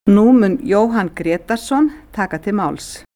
Nú mun Jóhann Grétarsson taka til máls.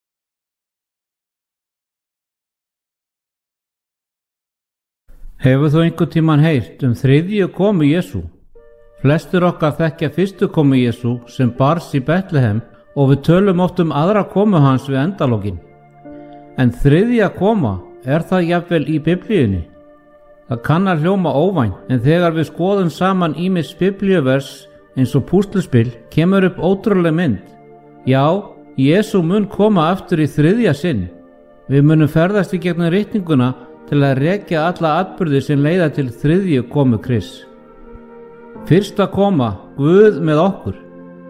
Hefur þú einhvern tímann heyrt þriðju komu Jesú? Flestir okkar þekkja fyrstu komu Jesú sem bars í Betlehem og við tölum oft aðra komu hans við endalokin. En þriðja koma, það jafnvel í Biblíunni? Það kann að hljóma óvænt, en þegar við skoðum saman ýmis biblíuvers eins og púsluspil kemur upp ótrúleg mynd. Já, Jesú mun koma aftur í þriðja sinn. Við munum ferðast í gegnum ritninguna til að rekja alla atburði sem leiða til þriðju komu Krists. Fyrsta koma, Guð með okkur.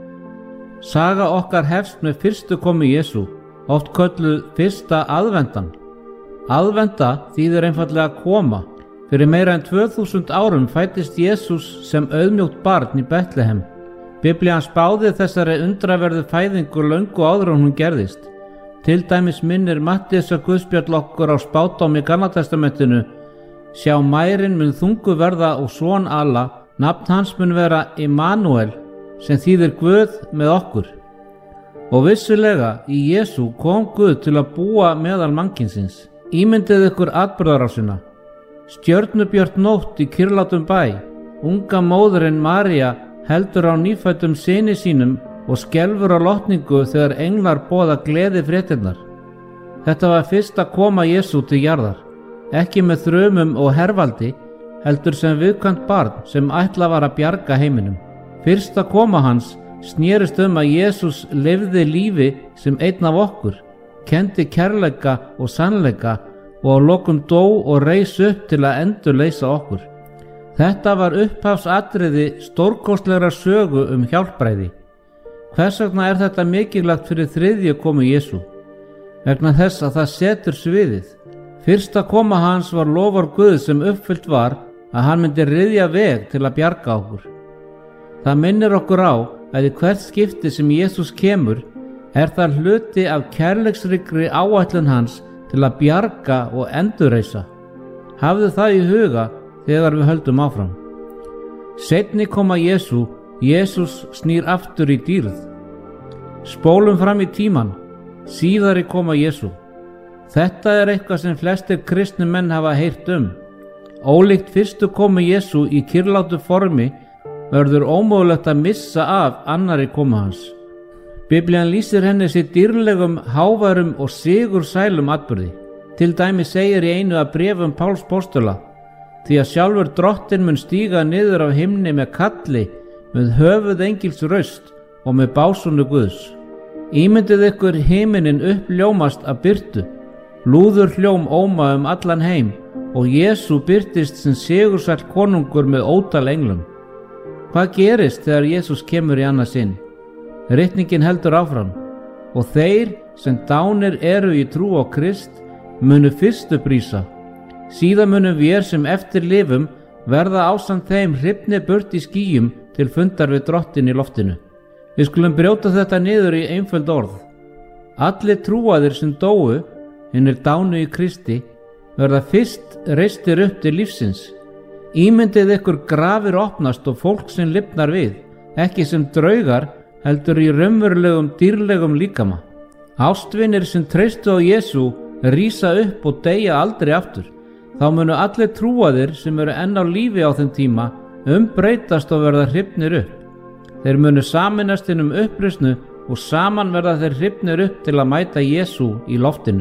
Saga okkar hefst með fyrstu komu Jesú, oft kölluð fyrsta aðvendan. Aðvenda þýðir einfaldlega koma. Fyrir meira en 2000 árum fæddist Jesús sem auðmjótt barn í Betlehem. Biblían spáði þessari undraverðu fæðingu löngu áður en hún gerðist. Til dæmis minnir Mattíasar guðspjall okkur á spádóm í Gamla testamentinu: Sjá, mærin mun þungu verða og son Alla, nafn hans mun vera Immanuel, sem þýðir Guð með okkur. Og vissulega, í Jesú kom Guð til að búa meðal mannkynsins. Ímyndið ykkur atburðarásina. Stjörnubjört nótt í kyrrlátum bæ. Unga móðirin María heldur á nýfæddum syni sínum og skelfur á lotningu þegar englar boða gleðifréttirnar. Þetta var fyrsta koma Jesú til jarðar, ekki með þrumum og hervaldi, heldur sem viðkvæmt barn sem ætlað var að bjarga heiminum. Fyrsta koma hans snerist að Jesús lifði lífi sem einn af okkur, kenndi kærleika og sannleika og að lokum dó og reis upp til að endurleysa okkur. Þetta var upphafsatriði stórkostlegrar sögu hjálpræði. Hvers vegna þetta mikilvægt fyrir þriðju komu Jesú? Vegna þess að það setur sviðið. Fyrsta koma hans var lofar Guð sem uppfyllt var að hann myndi ryðja veg til að bjarga okkur. Það minnir okkur á að í hvert skipti sem Jesús kemur það hluti af kærleiksríkri áætlun hans til að bjarga og endurreisa. Hafðu það í huga þegar við höldum áfram. Seinni koma Jesú, Jesús snýr aftur í dýrð. Spólum fram í tíman, síðari koma Jesú. Þetta eitthvað sem flestir kristni menn hafa heyrt Ólíkt fyrstu komu Jesú í kyrrlátu formi verður ómögulegt að missa af annarri komu hans. Biblían lýsir henni sér dýrlegum, háværum og sigursælum atburði. Til dæmis segir í einu af bréfum Páls postula: Því að sjálfur drottinn mun stíga niður af himni með kalli, með höfuð engils raust og með básúnu Guðs. Ímyndið ykkur himinin uppljómast af birtu, lúður hljóm óma allan heim og Jesú birtist sem sigursæll konungur með ótal englum. Hvað gerist þegar Jesús kemur í annað sinn? Ritningin heldur áfram: Og þeir sem dánir eru í trú á Krist munu fyrstu prísa. Síðan munum við sem eftir lifum verða ásamt þeim hrifnir burt í skýjum til fundar við drottin í loftinu. Við skulum brjóta þetta niður í einföld orð. Allir trúaðir sem dóu, hinir dánu í Kristi, verða fyrst reistir upp til lífsins. Ímyndið ykkur grafir opnast og fólk sem lifnar við, ekki sem draugar, heldur í raunverulegum dýrlegum líkama. Ástvinir sem treystu á Jesú rísa upp og deyja aldrei aftur. Þá munu allir trúaðir sem eru enn á lífi á þeim tíma breytast og verða hrifnir upp. Þeir munu sameinast uppreisnu og saman verða þeir hrifnir upp til að mæta Jesú í loftinu.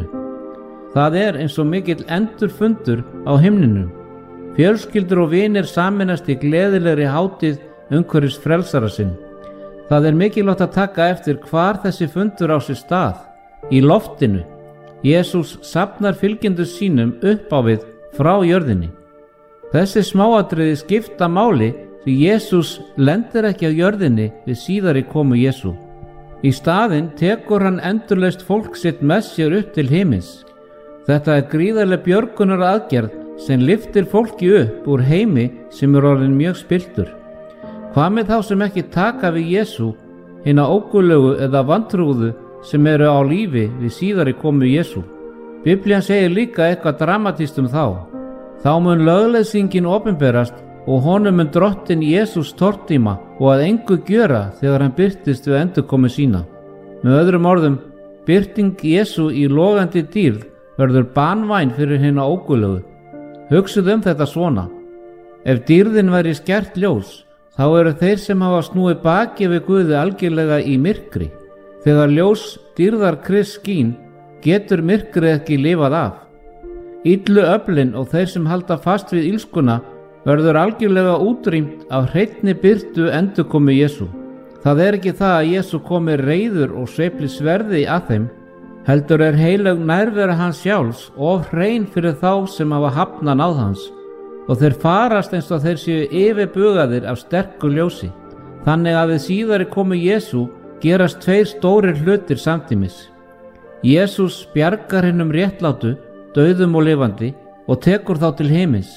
Það eins og mikill endurfundur á himninum. Fjölskyldur og vinir sameinast í gleðilegri hátíð umhverfis frelsara sinn. Það mikilvægt að taka eftir hvar þessi fundur á sér stað. Í loftinu. Jesús safnar fylgjendur sínum upp á við frá jörðinni. Þessi smáatriði skipta máli því Jesús lendir ekki á jörðinni við síðari komu Jesú. Í staðinn tekur hann endurlaust fólk sitt með sér upp til himins. Þetta gríðarleg björgunar aðgerð sem lyftir fólki upp úr heimi sem orðinn mjög spilltur. Hvað með þá sem ekki taka við Jesú, hina ógulögu eða vantrúðu sem eru á lífi við síðari komu Jesú? Biblían segir líka eitthvað dramatískt þá. Þá mun lögleiðsingin opinberast og honum mun Drottinn Jesús tortíma og að engu gjöra þegar hann birtist við endurkomu sína. Með öðrum orðum, birting Jesú í logandi dýrð verður banvæn fyrir hina óguðlegu. Hugsið þetta svona: ef dýrðin væri skært ljós, þá eru þeir sem hafa snúið baki við Guði algjörlega í myrkri. Þegar ljós dýrðar Krists skín, getur myrkrið ekki lifað af. Illu öflin og þeir sem halda fast við ilskuna verður algjörlega útrýmt af hreinni birtu endurkomu Jesú. Það er ekki það að Jesú komi reiður og sveifli sverði að þeim, heldur er heilög nærvera hans sjálfs of hrein fyrir þá sem hafa hafnað náð hans, og þeir farast eins og þeir séu yfirbugaðir af sterku ljósi. Þannig að við síðari komu Jesú gerast tveir stórir hlutir samtímis. Jesús bjargar hinum réttlátu, dauðum og lifandi, og tekur þá til himins.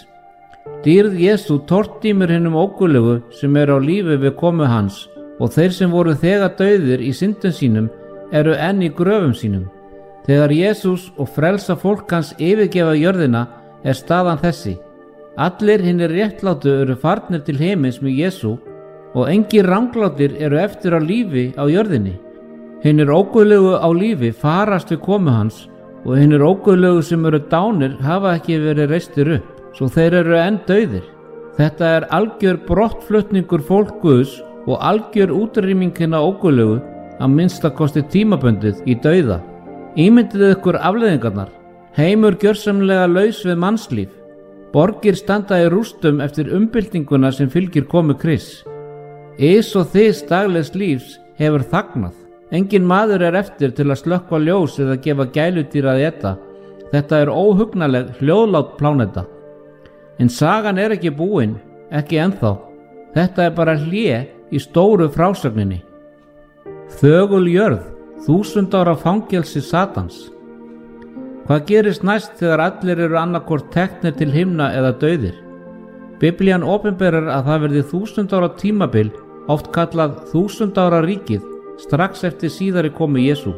Dýrð Jesú tortímir hinum óguðlegu sem eru á lífi við komu hans, og þeir sem voru þegar dauðir í syndum sínum eru enn í gröfum sínum. Þegar Jesús og frelsa fólk hans yfirgefa jörðina er staðan þessi: allir hinir réttlátu eru farnir til himins með Jesú, og engir ranglátir eru eftir á lífi á jörðinni. Hinir óguðlegu á lífi farast við komu hans, og hinir óguðlegu sem eru dánir hafa ekki verið reistir upp, svo þeir eru enn dauðir. Þetta er algjör brottflutningur fólk Guðs og algjör útrýming hinna óguðlegu, að minnstakosti tímabundið í dauða. Ímyndið ykkur afleiðingarnar: heimur gjörsamlega laus við mannslíf, borgir standa í rústum eftir umbyltinguna sem fylgir komu Krists. Ys og þys daglegs lífs hefur þagnað. Engin maður er eftir til að slökkva ljós eða gefa gæludýr að éta. Þetta er óhugnaleg, hljóðlát pláneta. En sagan er ekki búin, ekki ennþá. Þetta er bara hlé í stóru frásögninni. Þögul jörð, 1000 ára fangelsi Satans. Hvað gerist næst þegar allir eru annarkvort teknir til himna eða dauðir? Biblían opinberar að það verði 1000 ára tímabil, oft kallað 1000 ára ríkið, strax eftir síðari komu Jesú.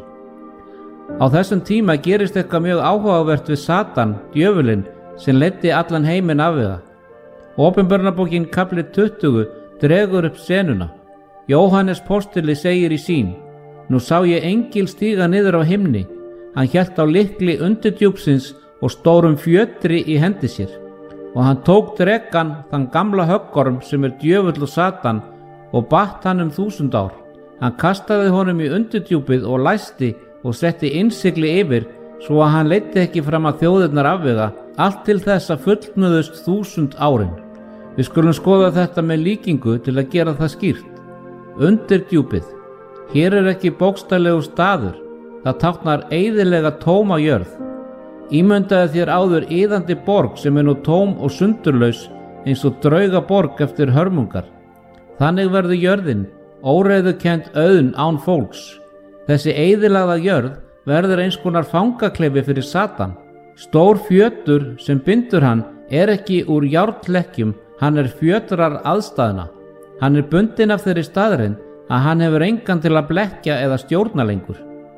Á þessum tíma gerist eitthvað mjög áhugavert við Satan, djöfulinn, sem leiddi allan heiminn afvega. Opinberunarbókin kafli 20 dregur upp senuna. Jóhannes postuli segir í sín: nú sá ég engil stíga niður á himni. Hann hélt á lykli undirdjúpsins og stórum fjötri í hendi sér. Og hann tók drekann, þann gamla höggorm sem er djöfull og Satan, og batt hann 1000 ár. Hann kastaði honum í undirdjúpið og læsti og setti innsigli yfir, svo að hann leiddi ekki fram að þjóðirnar afvega, allt til þess að fullnuðust 1000 árin. Við skulum skoða þetta með líkingu til að gera það skýrt. Undirdjúpið. Hér er ekki bókstaflegur staður, það táknar eyðilega tóma jörð. Ímyndaðu þér áður iðandi borg sem er nú tóm og sundurlaus, eins og draugaborg eftir hörmungar. Þannig verður jörðin, óreiðukennd auðn án fólks. Þessi eyðilagða jörð verður eins konar fangakleifi fyrir Satan. Stór fjötur sem bindur hann er ekki úr járnlekkjum, hann er fjötrar aðstæðna. Hann er bundinn af þeirri staðreind að hann hefur engan til að blekkja eða stjórna lengur.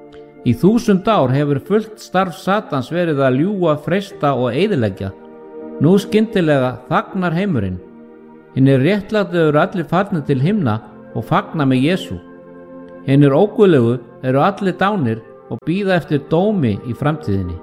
Í 1000 ár hefur fullt starf Satans verið að ljúga, freista og eyðileggja. Nú skyndilega þagnar heimurinn. Hinir réttlátu eru allir farnir til himna og fagna með Jesú. Hinir óguðlegu eru allir dánir og bíða eftir dómi í framtíðinni.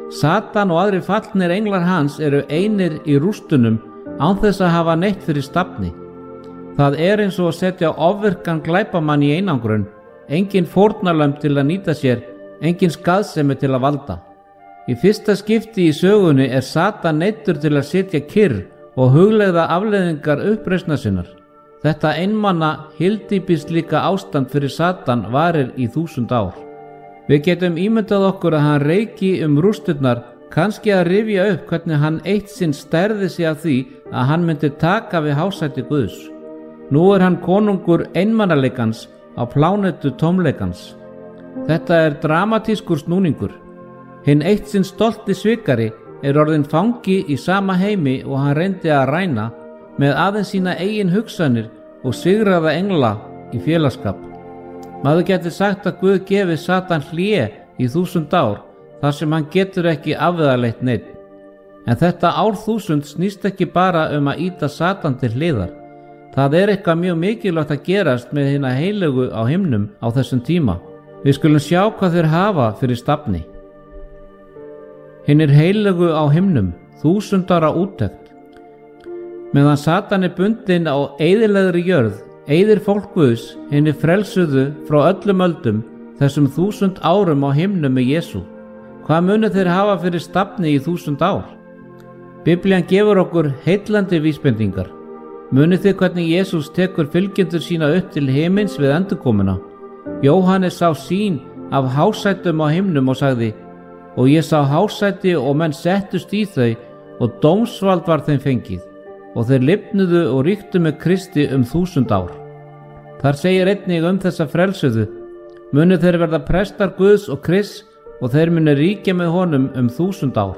Satan og aðrir fallnir englar hans eru einir í rústunum án þess að hafa neitt fyrir stafni. Það er eins og að setja ofvirkan glæpamann í einangrun, engin fórnarlömb til að nýta sér, engin skaðsemi til að valda. Í fyrsta skipti í sögunni er Satan neyddur til að sitja kyrr og hugleiða afleiðingar uppreisnar sinnar. Þetta einmanna hyldýpislíka ástand fyrir Satan varir í 1000 ár. Við getum ímyndað okkur að hann reiki rústirnar, kannski að rifja upp hvernig hann eitt sinn stærði sig af því að hann myndi taka við hásæti Guðs. Nú er hann konungur einmannaleikans á plánetu tómleikans. Þetta er dramatískur snúningur. Hinn eitt sinn stolti svikari er orðinn fangi í sama heimi og hann reyndi að ræna, með aðeins sína eigin hugsanir og sigraða engla í félagsskap. Maður getur sagt að Guð gefi Satan hlé í 1000 ár, þar sem hann getur ekki afvegaleitt neitt. En þetta árþúsund snýst ekki bara að ýta Satan til hliðar. Það eitthvað mjög mikilvægt að gerast með hina heilögu á himnum á þessum tíma. Við skulum sjá hvað þeir hafa fyrir stafni. Hinir heilögu á himnum, 1000 ára úttekt. Meðan Satan bundinn á eyðilegri jörð, eyðir fólk Guðs hinir frelsuðu frá öllum öldum þessum 1000 árum á himnum með Jesú. Hvað munu þeir hafa fyrir stafni í 1000 ár? Biblían gefur okkur heillandi vísbendingar. Munið þið hvernig Jesús tekur fylgjendur sína upp til himins við endurkomuna? Jóhannes sá sýn af hásætum á himnum og sagði: og ég sá hásæti og menn settust í þau og dómsvald var þeim fengið og þeir lifnuðu og ríktu með Kristi 1000 ár. Þar segir einnig þessa frelsuðu: munu þeir verða prestar Guðs og Krists og þeir munu ríkja með honum 1000 ár.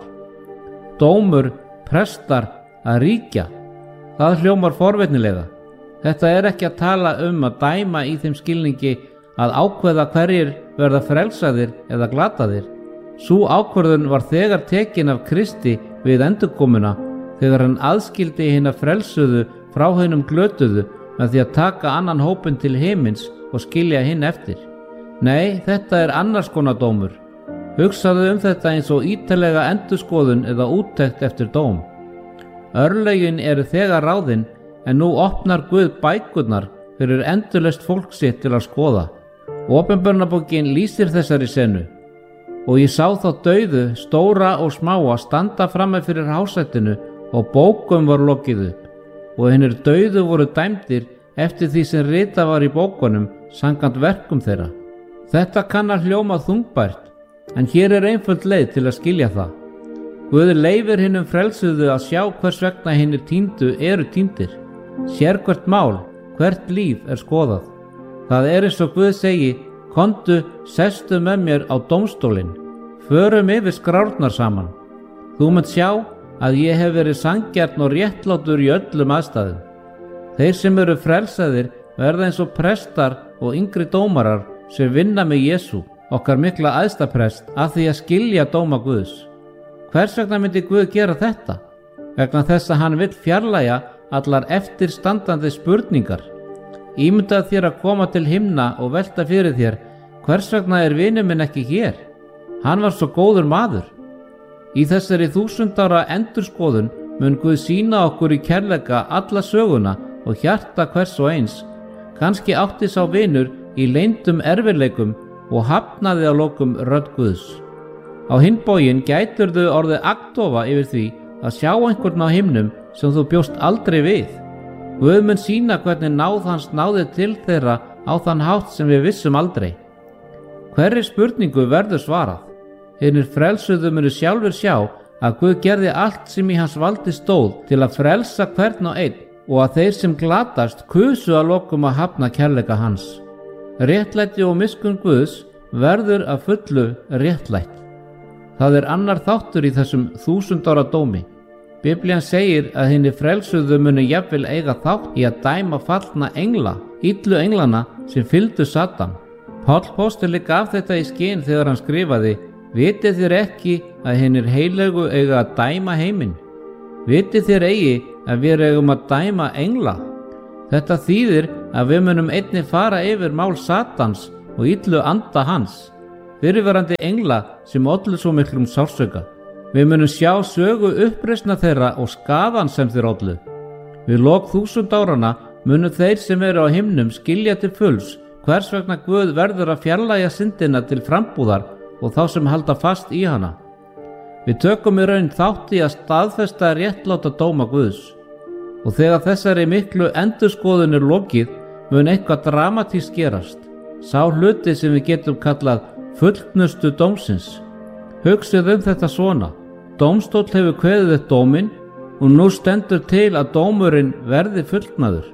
Dómur, prestar, að ríkja. Það hljómar forvitnilega. Þetta ekki að tala að dæma í þeim skilningi að ákveða hverjir verða frelsaðir eða glataðir. Sú ákvörðun var þegar tekin af Kristi við endurkomuna þegar hann aðskildi hina frelsuðu frá hinum glötuðu með því að taka annan hópinn til himins og skilja hinn eftir. Nei, þetta annars konar dómur. Hugsaðu þetta eins og ítarlega endurskoðun eða úttekt eftir dóm. Örlögin þegar ráðin en nú opnar Guð bækurnar fyrir endurlaust fólk sitt til að skoða. Opinberunarbókin lýsir þessari senu. Og ég sá þá dauðu, stóra og smáa, standa frammi fyrir hásætinu og bókum var lokið upp. Og hinir dauðu voru dæmdir eftir því sem ritað var í bókunum samkvæmt verkum þeirra. Þetta kann að hljóma þungbært, en hér einföld leið til að skilja það. Guð leyfir hinum frelsuðu að sjá hvers vegna hinir týndu eru týndir. Sérhvert mál, hvert líf skoðað. Það eins og Guð segi: komdu, sestu með mér á dómstólinn, förum yfir skrárnar saman. Þú munt sjá að ég hef verið sanngjarn og réttlátur í öllum aðstæðum. Þeir sem eru frelsaðir verða eins og prestar og yngri dómarar sem vinna með Jesú, okkar mikla æðstaprest, að því að skilja dóma Guðs. Hvers vegna myndi Guð gera þetta? Vegna þess að hann vill fjarlægja allar eftirstandandi spurningar. Ímyndað þér að koma til himna og velta fyrir þér: hvers vegna vinur minn ekki hér? Hann var svo góður maður. Í þessari 1000 ára endurskoðun mun Guð sýna okkur í kærleika alla söguna og hjarta hvers og eins. Kannski átti sá vinur í leyndum erfiðleikum og hafnaði að lokum rödd Guðs. Á hinn bóginn gætirðu orðið agndofa yfir því að sjá einhvern á himnum sem þú bjóst aldrei við. Guð mun sýna hvernig náð hans náði til þeirra á þann hátt sem við vissum aldrei. Hverri spurningu verður svarað. Hinir frelsuðu munu sjálfur sjá að Guð gerði allt sem í hans valdi stóð til að frelsa hvern og einn og að þeir sem glatast kusu að lokum að hafna kærleika hans. Réttlæti og miskunn Guðs verður að fullu réttlætt. Það annar þáttur í þessum 1000 ára dómi. Biblían segir að hinir frelsuðu munu jafnvel eiga þátt í að dæma fallna engla, illu englana sem fylgdu Satan. Páll póstuli gaf þetta í skyn þegar hann skrifaði: vitið þér ekki að hinir heilögu eiga að dæma heiminn? Vitið þér eigi að við eigum að dæma engla? Þetta þýðir að við munum einnig fara yfir mál Satans og illu anda hans, fyrirverandi engla sem ollu svo miklum sársauka. Við munum sjá sögu uppreisna þeirra og skaðan sem þeir ollu. Við lok 1000 áranna munu þeir sem eru á himnum skilja til fulls hvers vegna Guð verður að fjarlægja syndina til frambúðar og þá sem halda fast í hana. Við tökum í raun þátt í að staðfesta réttláta dóma Guðs. Og þegar þessari miklu endurskoðun lokið mun eitthvað dramatískt gerast. Sá hluti sem við getum kallað fullnustu dómsins. Hugsið þetta svona: dómstóll hefur kveðið upp dóminn og nú stendur til að dómurinn verði fullnaður.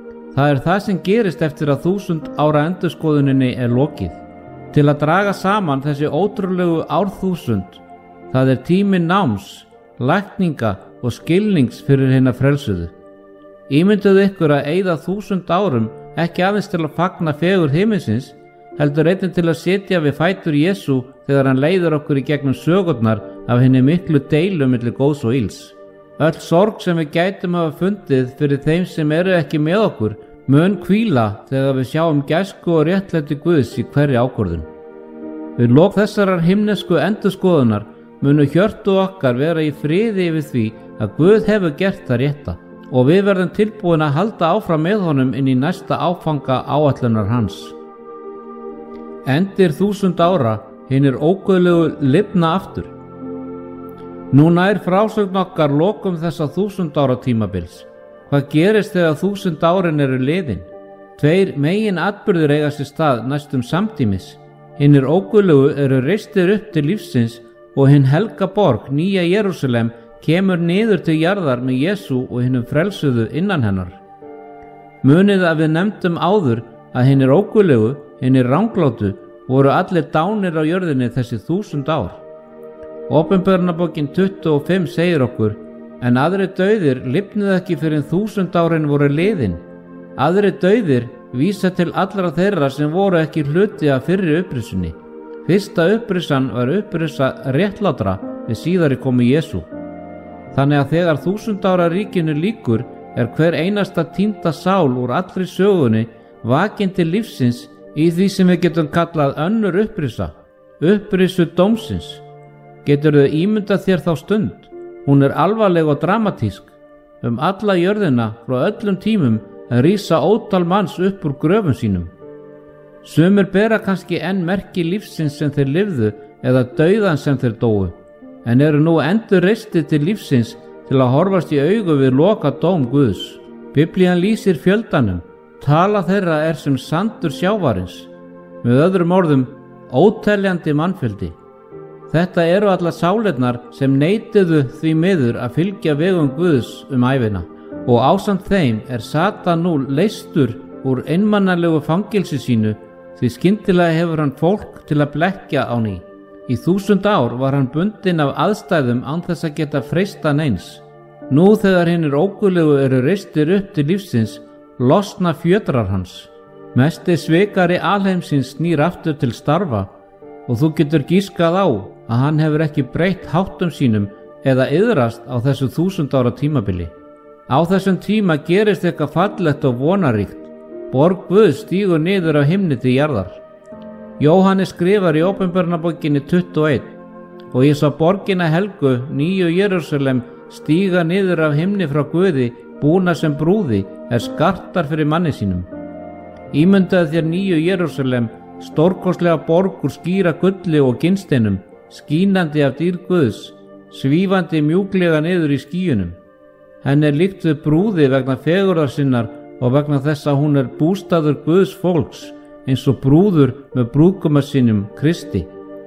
Það það sem gerist eftir að 1000 ára endurskoðuninni lokið. Til að draga saman þessi ótrúlegu árþúsund, það tími náms, lækninga og skilnings fyrir hina frelsuðu. Ímynduðu ykkur að eyða 1000 árum ekki aðeins til að fagna fegurð himinsins, heldur einnig til að sitja við fætur Jesú þegar hann leiðir okkur í gegnum sögurnar af henni miklu deilu milli góðs og ills. Öll sorg sem við gætum hafa fundið fyrir þeim sem eru ekki með okkur mun hvíla þegar við sjáum gæsku og réttlæti Guðs í hverri ákvörðun. Við lok þessarar himnesku endurskoðunar munu hjörtu okkar vera í friði yfir því að Guð hefur gert það rétta og við verðum tilbúin að halda áfram með honum inn í næsta áfanga áætlunar hans. Endir 1000 ára hinir óguðlegu lifna aftur. Nú nær frásögn okkar lokum þessa 1000 ára tímabils. Hvað gerist þegar 1000 árin eru liðin? 2 megin atburðir eiga sér stað næstum samtímis. Hinir óguðlegu eru reistir upp til lífsins og hinn helga borg, Nýja Jerúsalem, kemur niður til jarðar með Jesú og hinnum frelsuðu innan hennar. Munið að við nefndum áður að hinnir óguðlegu, hinnir ranglátu, voru allir dánir á jörðinni þessi 1000 ár. Opinberunarbókin 25 segir okkur: en aðrir dauðir lifnuðu ekki fyrr en 1000 árin voru liðin. Aðrir dauðir vísa til allra þeirra sem voru ekki hluti af fyrri upprisunni. Fyrsta upprisan var upprisa réttlátra við síðari komu Jesú. Þannig að þegar 1000 ára ríkinu lýkur er hver einasta týnda sál úr allri sögunni vakin til lífsins í því sem við getum kallað önnur upprisa, upprisu dómsins. Geturðu ímyndað þér þá stund? Hún er alvarleg og dramatísk. Alla jörðina frá öllum tímum rísa ótal manns upp úr gröfum sínum. Sumir bera kannski enn merki lífsins sem þeir lifðu eða dauðan sem þeir dóu, en eru nú endur reistir til lífsins til að horfast í augu við loka dóm Guðs. Biblían lýsir fjöldanum. Tala þeirra er sem sandur sjávarins. Með öðrum orðum, óteljandi mannfjöldi. Þetta eru allar sálirnar sem neituðu því miður að fylgja vegum Guðs ævina, og ásamt þeim er Satan nú leystur úr einmannalegu fangilsi sínu, því skyndilega hefur hann fólk til að blekkja á ný. Í 1000 ár var hann bundinn af aðstæðum án þess að geta freista neins. Nú þegar hinnir óguðlegu eru reistir upp til lífsins, losna fjötrar hans. Mesti svikari alheimsins snýr aftur til starfa og þú getur gískað á að hann hefur ekki breytt háttum sínum eða iðrast á þessu 1000 ára tímabili. Á þessum tíma gerist eitthvað fallegt og vonaríkt. Borg Guðs stígur niður af himni til jarðar. Jóhannes skrifar í Opinberunarbókinni 21: og ég sá borgina helgu, Nýju Jerúsalem, stíga niður af himni frá Guði, búna sem brúði, skartar fyrir manni sínum. Ímyndaðu þér Nýju Jerúsalem, stórkostlega borg úr skíra gulli og ginnsteinum, skínandi af dýrð Guðs, svífandi mjúklega niður í skýjunum. Henni er líkt við brúði vegna fegurðar sinnar og vegna þess að hún er bústaður Guðs fólks, eins og brúður með brúðguma sínum, Kristi.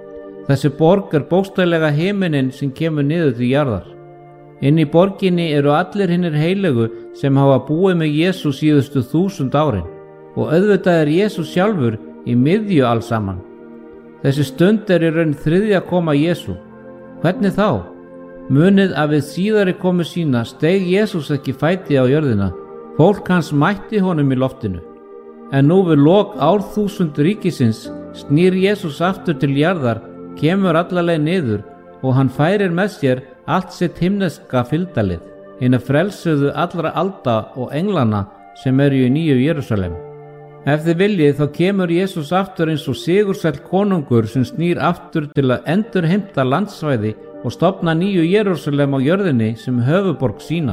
Þessi borg er bókstaflega himinninn sem kemur niður til jarðar. Inn í borginni eru allir hinnir heilögu sem hafa búið með Jesú síðustu 1000 árin, og auðvitað er Jesú sjálfur í miðju alls saman. Þessi stund er í raun þriðja koma Jesú. Hvernig þá? Munið að við síðari komu sína steig Jesús ekki fæti á jörðina. Fólk hans mætti honum í loftinu. En nú við lok árþúsund ríkisins snýr Jesús aftur til jarðar, kemur allaleg niður og hann færir með sér allt sitt himneska fylgdalið, hina frelsuðu allra alda og englana sem eru í Nýju Jerúsalem. Ef þið viljið þá kemur Jesús aftur eins og sigursæll konungur sem snýr aftur til að endurheimta landsvæði og stofna Nýju Jerúsalem á jörðinni sem höfuborg sína.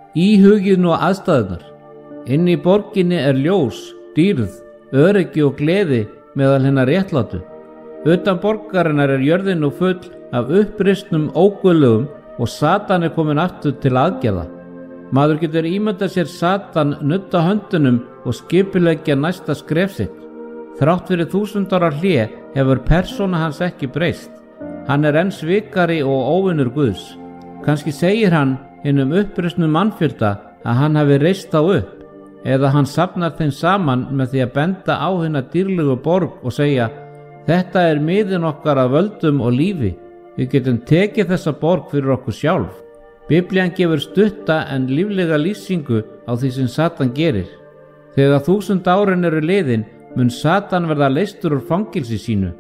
Íhugið nú aðstæðunar. Inn í borginni er ljós, dýrð, öryggi og gleði meðal hinna réttlátu. Utan borgarinnar er jörðin nú full af uppristnum óguðlegum og Satan er komin aftur til aðgerða. Maður getur ímyndað sér Satan nudda höndunum og skipuleggja næsta skref sitt. Þrátt fyrir 1000 ára hlé hefur persóna hans ekki breyst. Hann er enn svikari og óvinnur Guðs. Kannski segir hann hinum uppristnum mannfjölda að hann hafi reist þá upp, eða hann safnar þeim saman með því að benda á hina dýrlegu borg og segja: þetta er miðin okkar af völdum og lífi. Við getum tekið þessa borg fyrir okkur sjálf. Biblían gefur stutta en líflega lýsingu á því sem Satan gerir. Þegar 1000 árin eru liðin mun Satan verða leystur úr fangilsi sínu.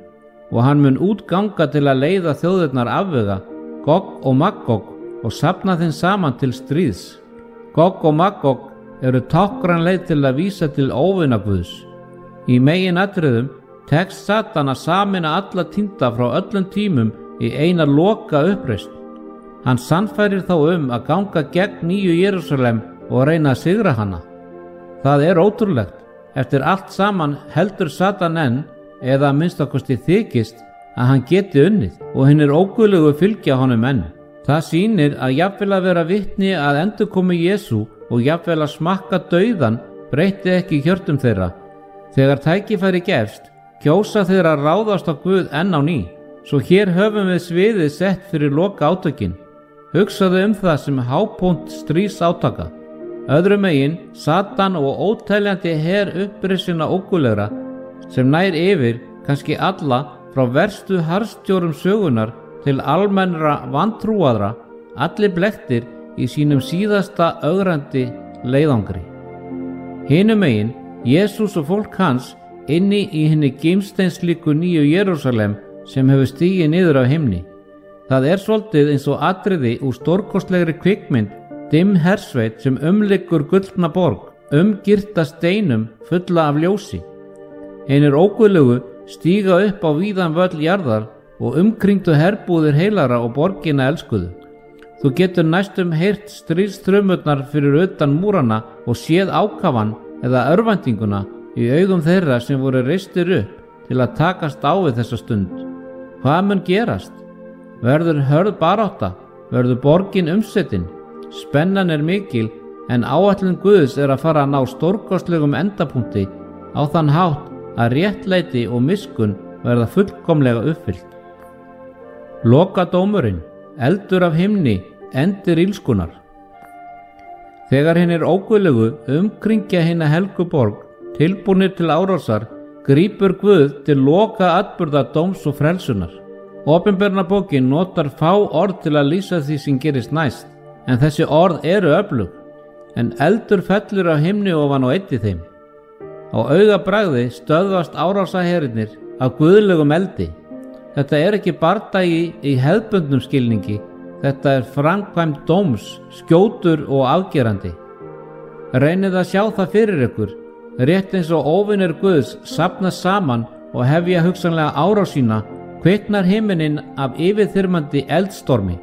og hann mun útganga til að leiða þjóðirnar afvega, Gog og Magog, og safna þeim saman til stríðs. Gog og Magog eru táknræn leið til að vísa til óvina Guðs. Í meginatriðum tekst Satan að sameina alla týnda frá öllum tímum í eina loka uppreisn. Hann sannfærir þá að ganga gegn nýju Jerúsalem og reyna að sigra hana. Það er ótrúlegt. Eftir allt saman heldur Satan enn, eða að minnstakosti þykist, að hann geti unnið og hinir óguðlegu fylgja honum enn. Það sýnir að jafnvel að vera vitni að endurkomu Jesú og jafnvel að smakka dauðan breytti ekki hjörtum þeirra. Þegar tækifæri gefst, kjósa þeirra að ráðast á Guð enn á ný. Svo hér höfum við sviðið sett fyrir loka átökin. Hugsaðu það sem hápunkt stríðs átaka. Öðrum megin, Satan og óteljandi her upprisinna ógulegra sem nær yfir kannski alla frá verstu harðstjórum sögunar til almennra vantrúaðra, allir blekktir í sínum síðasta ögrandi leiðangri. Hinum megin, Jesús og fólk hans inni í hinni gimsteinslíku nýju Jerúsalem sem hefur stigið niður af himni. Það er svolítið eins og atriði úr stórkostlegri kvikmynd, dimm hersveit sem umlykur gullna borg, umgirta steinum fulla af ljósi. Hinir óguðlegu stíga upp á víðan völl jarðar og umkringdu herbúðir heilara og borgina elskuðu. Þú getur næstum heyrt stríðstrumurnar fyrir utan múrana og séð ákafan eða örvæntinguna í augum þeirra sem voru reistir upp til að takast á við þessa stund. Hvað mun gerast? Verður hörð barátta? Verður borgin umsetin? Spennan er mikil, en áætlun Guðs er að fara að ná stórkostlegum endapunkti á þann hátt að réttlæti og miskunn verða fullkomlega uppfyllt. Lokadómurinn, eldur af himni, endir ílskunar. Þegar hinir óguðlegu umkringja hina helgu borg, tilbúnir til árásar, grípur Guð til loka atburða dóms og frelsunar. Opinberunarbókin notar fá orð til að lýsa því sem gerist næst, en þessi orð eru öflug, en eldur fellur af himni ofan og eyddi þeim. Á augabragði stöðvast árásaherinnir af guðlegum eldi. Þetta er ekki bardagi í hefðbundnum skilningi, þetta er framkvæmd dóms, skjótur og afgerandi. Reynið að sjá það fyrir ykkur, rétt eins og óvinir Guðs safnast saman og hefja hugsanlega árás sína, kviknar himinin af yfirþyrmandi eldstormi.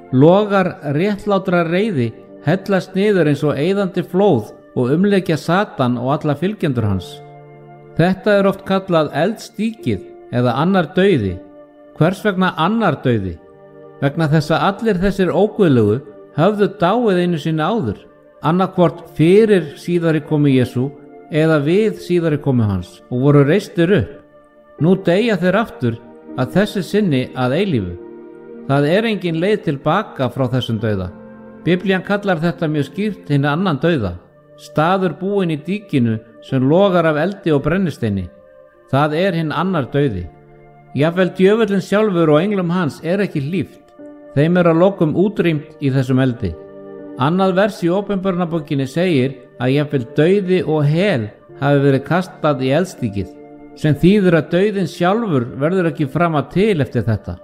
Logar réttlátra reiði hellast niður eins og eyðandi flóð og umleikja Satan og alla fylgjendur hans. Þetta er oft kallað eldstíkið eða annar dauði. Hvers vegna annar dauði? Vegna þess að allir þessir óguðlegu höfðu dáið einu sinni áður, annarkvort fyrir síðari komu Jesú eða við síðari komu hans og voru reistir upp. Nú deyja þeir aftur að þessi sinni að eilífu. Það er engin leið tilbaka frá þessum dauða. Biblían kallar þetta mjög skýrt hinn annan dauða, staður búinn í dýkinu sem logar af eldi og brennisteini. Það er hinn annar dauði. Jafnvel djöfullinn sjálfur og englum hans er ekki hlíft. Þeim er að lokum útrýmt í þessum eldi. Annað vers í Opinberunarbókinni segir að jafnvel dauði og hel hafi verið kastað í eldstíkið, sem þýðir að dauðinn sjálfur verður ekki fram að til eftir þetta.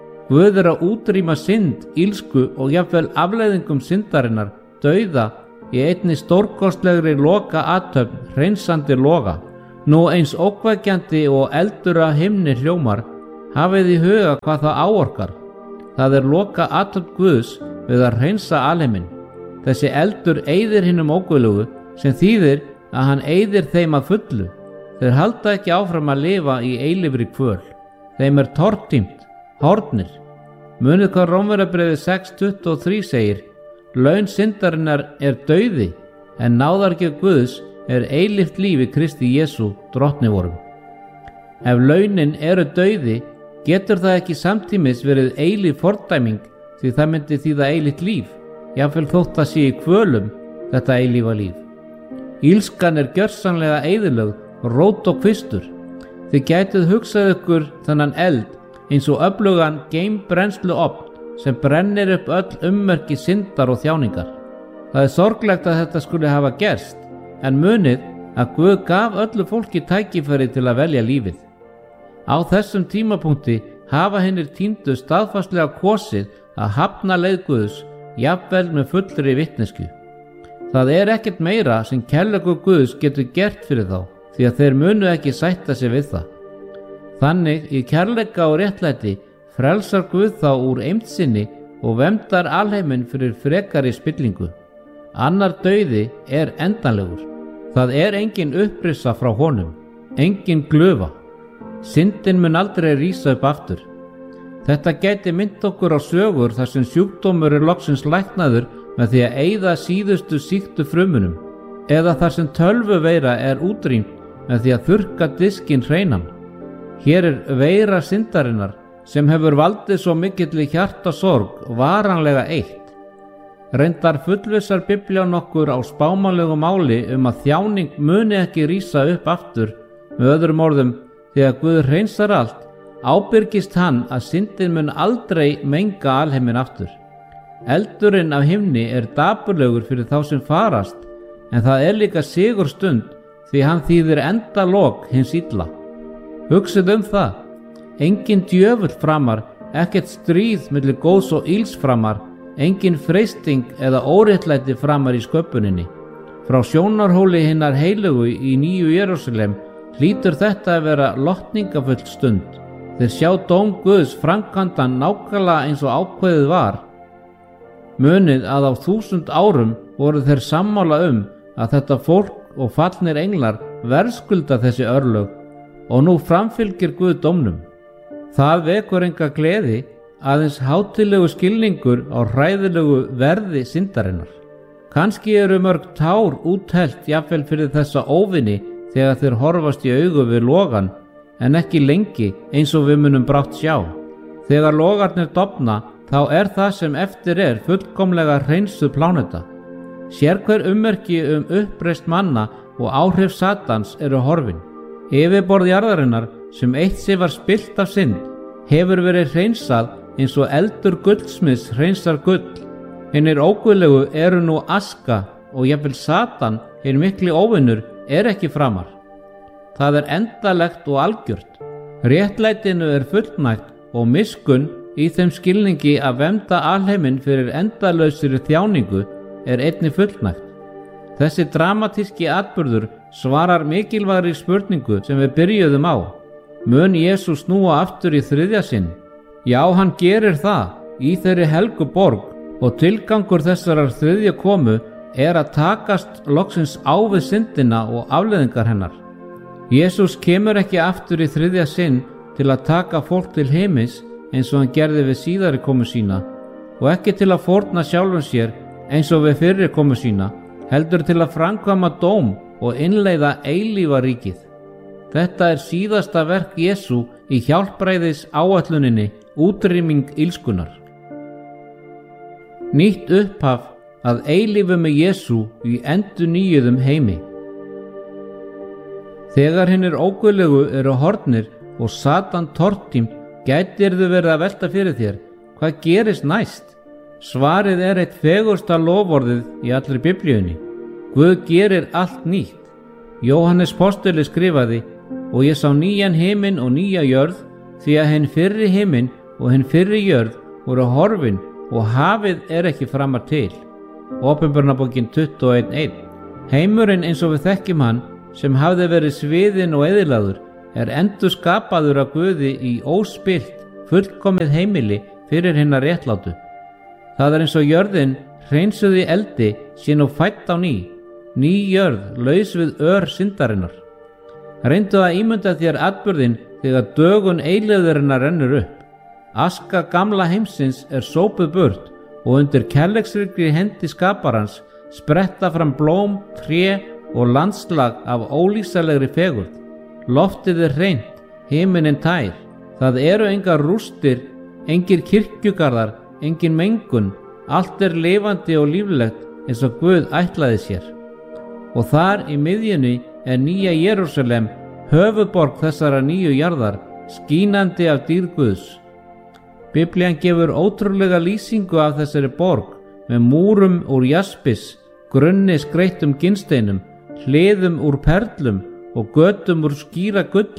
Guð er að útrýma synd, ílsku og jafnvel afleiðingum syndarinnar, dauða, í einni stórkostlegri loka athöfn, hreinsandi loga. Nú eins ókvækjandi og eldur af himni hljómar, hafið í huga hvað það áorkar. Það er loka athöfn Guðs við að hreinsa alheiminn. Þessi eldur eyðir hinum óguðlegu, sem þýðir að hann eyðir þeim að fullu. Þeir halda ekki áfram að lifa í eilífri kvöl. Þeim er tortímt, horfnir. Munið hvað Rómverjabréfið 6:23 segir: laun syndarinnar er dauði, en náðargjöf Guðs er eilíft líf í Kristi Jesú, drottni vorum. Ef launin eru dauði, getur það ekki samtímis verið eilíf fordæming, því það myndi þýða eilíft líf, jafnvel þótt það sé í kvölum, þetta eilífa líf. Ílskan er gjörsamlega eyðilögð, rót og kvistur. Þið gætuð hugsað ykkur þennan eld eins og öflugan geimbrennsluofn sem brennir upp öll ummerki syndar og þjáningar. Það er sorglegt að þetta skuli hafa gerst, en munið að Guð gaf öllu fólki tækifæri til að velja lífið. Á þessum tímapunkti hafa hinir týndu staðfastlega kosið að hafna leið Guðs, jafnvel með fullri vitneskju. Það er ekkert meira sem kærleikur Guðs getur gert fyrir þá, því að þeir munu ekki sætta sig við það. Þannig í kærleika og réttlæti frelsar Guð þá úr eymd sinni og verndar alheiminn fyrir frekari spillingu. Annar dauði er endanlegur. Það er engin upprisa frá honum, engin glufa. Syndin mun aldrei rísa upp aftur. Þetta gæti mynd okkur á sögur þar sem sjúkdómur er loksins læknaður með því að eyða síðustu sýktu frumunum, eða þar sem tölvuveira er útrýmt með því að þurrka diskinn hreinan. Hér er veira syndarinnar sem hefur valdið svo mikilli hjartasorg varanlega eitt. Reyndar fullvissar Biblían okkur á spámanlegu máli að þjáning muni ekki rísa upp aftur. Með öðrum orðum, þegar Guð hreinsar allt, ábyrgist hann að syndin mun aldrei menga alheiminn aftur. Eldurinn af himni er dapurlegur fyrir þá sem farast, en það er líka sigurstund því hann þýðir endalok hins illa. Hugsið það, engin djöfull framar, ekkert stríð milli góðs og ills framar, engin freisting eða óréttlæti framar í sköpuninni. Frá sjónarhóli hinnar heilugu í Nýju Jerúsalem hlýtur þetta að vera lotningafull stund. Þeir sjá dóm Guðs framkvæmdan nákvæmlega eins og ákveðið var. Munið að á 1000 árum voru þeir sammála að þetta fólk og fallnir englar verðskulda þessi örlög og nú framfylgir Guð dómnum. Það vekur enga gleði, aðeins hátíðlegu skilningur á hræðilegu verði syndarinnar. Kannski eru mörg tár úthellt jafnvel fyrir þessa óvini þegar þeir horfast í augu við logan, en ekki lengi eins og við munum brátt sjá. Þegar logarnir dofna, þá er það sem eftir er fullkomlega hreinsuð pláneta. Sérhver ummerki uppreist manna og áhrif Satans eru horfin. Yfirborð jarðarinnar sem eitt sig var spillt af synd hefur verið hreinsað eins og eldur guldsmiðs hreinsar gull. Hinir óguðlegu eru nú aska og jafnvel Satan, hinn mikli óvinur, er ekki framar. Það er endalegt og algjört. Réttlætinu er fullnægt og miskunn í þeim skilningi að vernda alheiminn fyrir endalausri þjáningu er einnig fullnægt. Þessi dramatíski atburður svarar mikilvægri spurningu sem við byrjuðum á. Mun Jesús snúa aftur í 3. sinn? Já, hann gerir það í þeirri helgu borg og tilgangur þessarar 3. komu er að takast loksins á við syndina og afleiðingar hennar. Jesús kemur ekki aftur í 3. sinn til að taka fólk til heimis eins og hann gerði við síðari komu sína og ekki til að fórna sjálfum sér eins og við fyrri komu sína, heldur til að framkvæma dóm og innleiða eilífa ríkið. Þetta er síðasta verk Jesú í hjálpræðis áætluninni útrýming illskunnar. Nýtt upphaf að eilífu með Jesú í endurnýjuðum heimi. Þegar hinir óguðlegu eru horfnir og Satan tortímt, gætirðu verið að velta fyrir þér, hvað gerist næst? Svarið er eitt fegursta loforðið í allri Biblíunni. Guð gerir allt nýtt. Jóhannes postuli skrifaði: og ég sá nýjan himinn og nýja jörð, því að hinn fyrri himinn og hinn fyrri jörð voru horfin og hafið er ekki framar til. Åpenbarnabókin 21:1. Heimurinn eins og við þekkjum hann, sem hafði verið sviðinn og eyðilagður, er endurskapaður af Guði í óspillt, fullkomið heimili fyrir hinna réttlátu. Það er eins og jörðin hreinsuð í eldi sé nú fædd á ný jörð laus við syndarinnar. Reyndu að ímynda þér atburðinn þegar dögun eilífðarinnar rennur upp. Aska gamla heimsins er sópuð burt og undir kærleiksríkri hendi skaparans spretta fram blóm, tré og landslag af ólýsanlegri fegurð. Loftið er hreint, himinninn tær. Það eru engar rústir, engir kirkjugarðar, engin mengun. Allt er lifandi og líflegt eins og Guð ætlaði sér. Og þar í miðjunni er Nýja Jerúsalem, höfuðborg þessara nýju jarðar, skínandi af dýrð Guðs. Biblían gefur ótrúlega lýsingu af þessari borg með múrum úr jaspis, grunni skreyttum ginnsteinum, hliðum úr perlum og götum úr skýra gulli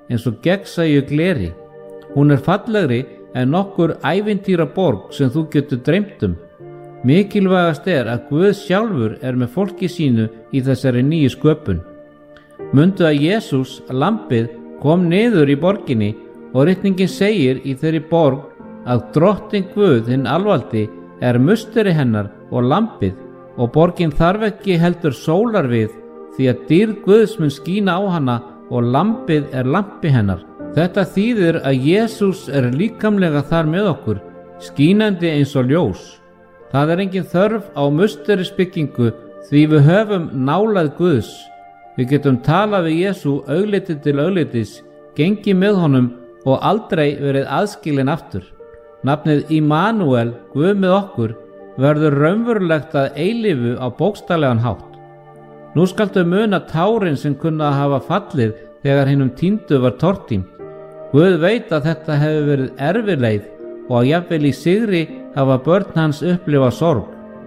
eins og gegnsæju gleri. Hún er fallegri en nokkur ævintýra borg sem þú getur dreymt um. Mikilvægast er að Guð sjálfur er með fólki sínu í þessari nýju sköpun. Mundu að Jesús, lambið, kom niður í borginni og ritningin segir í þeirri borg að Drottinn Guð hinn alvaldi er musteri hennar og lambið, og borgin þarf ekki heldur sólar við, því að dýrð Guðs mun skína á hana og lambið er lampi hennar. Þetta þýðir að Jesús er líkamlega þar með okkur, skínandi eins og ljós. Það er engin þörf á musterisbyggingu því við höfum nálægð Guðs. Við getum talað við Jesú augliti til auglitis, gengið með honum og aldrei verið aðskilin aftur. Nafnið Immanuel, Guð með okkur, verður raunverulegt að eilífu á bókstaflegan hátt. Nú skaltu muna tárin sem kunna að hafa fallið þegar hinum týndu var tortímt. Guð veit að þetta hefur verið erfileið og að jafnvel í sigri hafa börn hans upplifa sorg.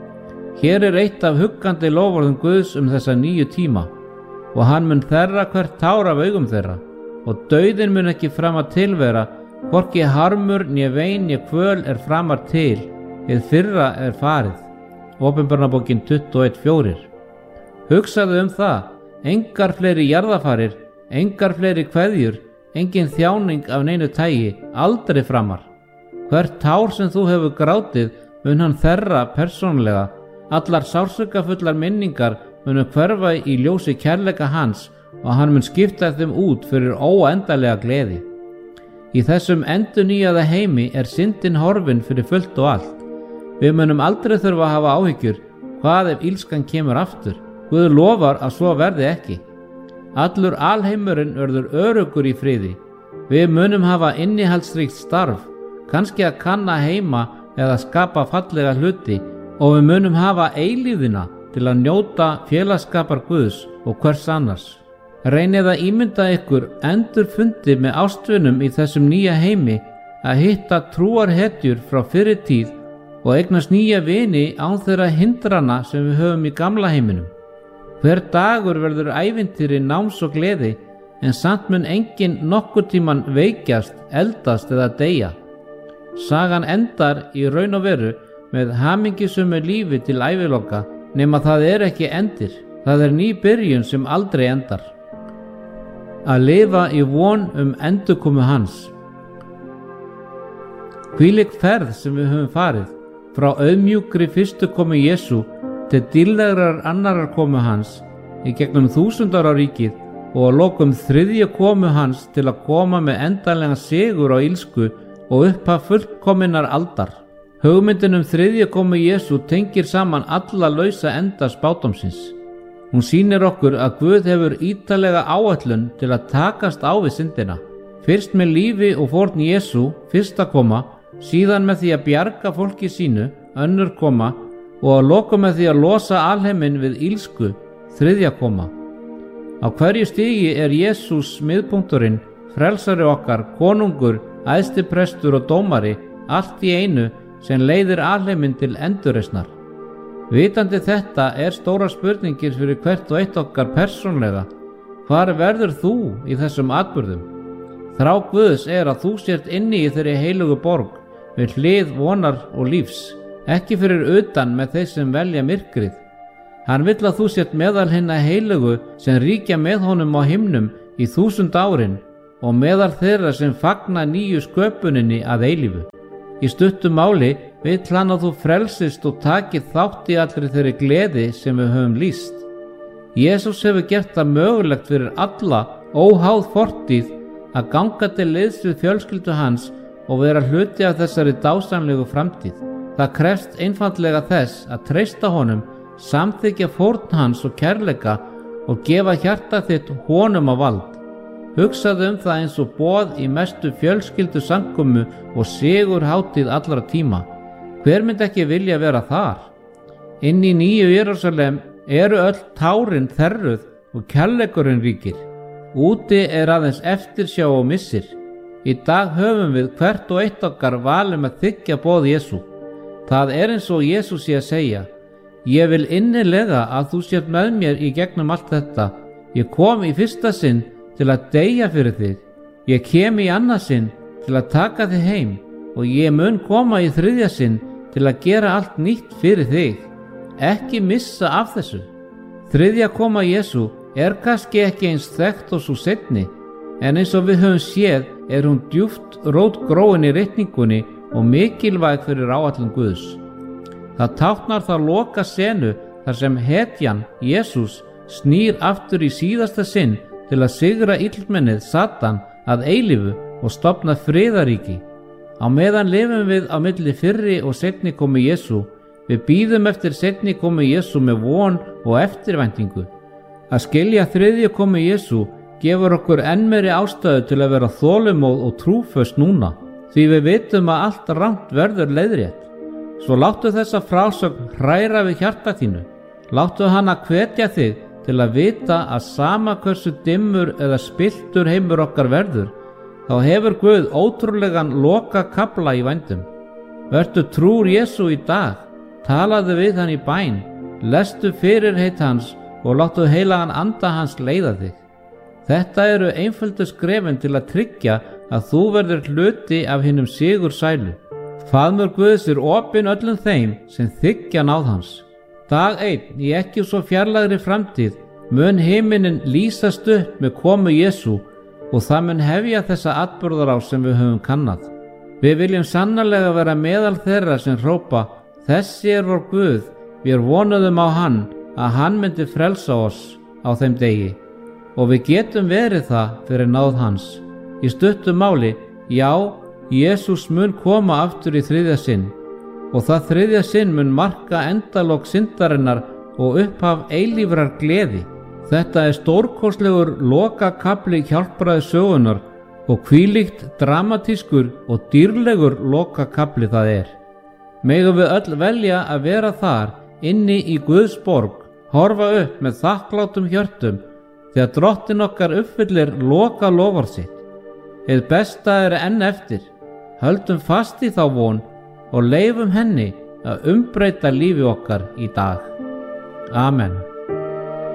Hér er eitt af huggandi loforðum Guðs þessa nýju tíma, og hann mun þerra hvert tár af augum þeirra, og dauðinn mun ekki framar tilvera, hvorki harmur, né vein, né kvöl er framar til, hið fyrra er farið. Åpenbarnabókin 21:4. Hugsaðu það, engar fleiri jarðarfarir, engar fleiri kveðjur, engin þjáning af neinu tagi, aldrei framar. Hvert tár sem þú hefur grátið mun hann þerra persónlega, allar sársaukafullar minningar munu hverfa í ljósi kærleika hans og hann mun skipta þeim út fyrir óendanlega gleði. Í þessum endurnýjaða heimi er syndin horfin fyrir fullt og allt. Við munum aldrei þurfa að hafa áhyggjur, hvað ef ílskan kemur aftur? Guð lofar að svo verði ekki. Allur alheimurinn verður öruggur í friði. Við munum hafa innihaldsríkt starf, kannski að kanna heima eða skapa fallega hluti, og við munum hafa eilífðina til að njóta félagsskapar Guðs og hvers annars. Reynið að ímynda ykkur endurfundi með ástvinum í þessum nýja heimi, að hitta trúarhetjur frá fyrri tíð og eignast nýja vini án þeirra hindrana sem við höfum í gamla heiminum. Hver dagur verður ævintýri náms og gleði, en samt mun enginn nokkur tíman veikjast, eldast eða deyja. Sagan endar í raun og veru með hamingjusömu lífi til æviloka, nema það er ekki endir, það er ný byrjun sem aldrei endar. Að lifa í von endurkomu hans. Hvílík ferð sem við höfum farið, frá auðmjúkri fyrstu komu Jesú til dýrlegrar annarar komu hans, í gegnum 1000 ára ríkið og að lokum þriðju komu hans til að koma með endanlega sigur á illsku og upphaf fullkominnar aldar. Hugmyndin þriðju komu Jesú tengir saman alla lausa enda spádómsins. Hún sýnir okkur að Guð hefur ítarlega áætlun til að takast á við syndina. Fyrst með lífi og fórn Jesú, fyrsta koma, síðan með því að bjarga fólki sínu, önnur koma, og að lokum með því að losa alheiminn við illsku, þriðja koma. Á hverju stigi er Jesús miðpunkturinn, frelsari okkar, konungur, æðstiprestur og dómari, allt í einu sem leiðir alheiminn til endurreisnar. Vitandi þetta er stóra spurningir fyrir hvert og eitt okkar persónlega. Hvar verður þú í þessum atburðum? Þrá Guðs er að þú sért inni í þeirri heilugu borg, við hlið vonar og lífs, ekki fyrir utan með þeir sem velja myrkrið. Hann vill að þú sért meðal hinna heilugu sem ríkja með honum á himnum í 1000 árin og meðal þeirra sem fagna nýju sköpuninni að eilífu. Í stuttu máli vill hann að þú frelsist og takir þátt í allri þeirri gleði sem við höfum lýst. Jesús hefur gert það mögulegt fyrir alla, óháð fortíð, að ganga til liðs við fjölskyldu hans og vera hluti af þessari dásamlegu framtíð. Það krefst einfaldlega þess að treysta honum, samþykkja fórn hans og kærleika og gefa hjarta þitt honum á vald. Hugsaðu það eins og boð í mestu fjölskyldu samkomu og sigur hátíð allra tíma. Hver myndi ekki vilja vera þar? Inn í nýju Jerúsalem eru öll tárin þerruð og kærleikurinn ríkir. Úti er aðeins eftirsjá og missir. Í dag höfum við hvert og eitt okkar valum að þiggja boð Jesú. Það er eins og Jesú sé að segja: ég vil innilega að þú sért með mér í gegnum allt þetta. Ég kom í fyrsta sinn til að deyja fyrir þig. Ég kem í annað sinn til að taka þig heim og ég mun koma í þriðja sinn til að gera allt nýtt fyrir þig. Ekki missa af þessu. Þriðja koma Jesú er kannski ekki eins þekkt og sú seinni, en eins og við höfum séð er hún djúpt rótgróin í ritningunni og mikilvæg fyrir áætlun Guðs. Það táknar þá loka senu þar sem hetjan, Jesús, snýr aftur í síðasta sinn til að sigra illmennið Satan að eilífu og stofna friðaríki. Á meðan lifum við á milli fyrri og seinni komu Jesú. Við bíðum eftir seinni komu Jesú með von og eftirvæntingu. Að skilja þriðju komu Jesú gefur okkur enn meiri ástæðu til að vera þolinmóð og trúföst núna, því við vitum að allt rangt verður leiðrétt. Svo láttu þessa frásögn hræra við hjarta þínu. Láttu hana hvetja þig til að vita að sama hversu dimmur eða spilltur heimur okkar verður, þá hefur Guð ótrúlegan loka kafla í vændum. Vertu trúr Jesú í dag, talaðu við hann í bæn, lestu fyrirheit hans og láttu heilagan anda hans leiða þig. Þetta eru einföldu skrefin til að tryggja að þú verður hluti af hinum sigursælu. Faðmur Guðs er opinn öllum þeim sem þiggja náð hans. Dag 1 í ekki svo fjarlægri framtíð mun himinin lýsast upp með komu Jesú og það mun hefja þessa atburðarás sem við höfum kannað. Við viljum sannarlega vera meðal þeirra sem hrópa: þessi er vor Guð, við vonuðum á hann, að hann myndi frelsa oss á þeim degi. Og við getum verið það fyrir náð hans. Í stuttu máli, já, Jesús mun koma aftur í þriðja sinn, og það þriðja sinn mun marka endalok syndarinnar og upphaf eilífrar gleði. Þetta er stórkostlegur lokakafli hjálpræði sögunar og hvílíkt dramatískur og dýrlegur lokakafli það er. Megum við öll velja að vera þar inni í Guðs borg, horfa upp með þakklátum hjörtum þegar Drottinn okkar uppfyllir loka loforð sitt. Hið besta er enn eftir. Höldum fast í þá von og leifum henni að umbreyta lífi okkar í dag. Amen.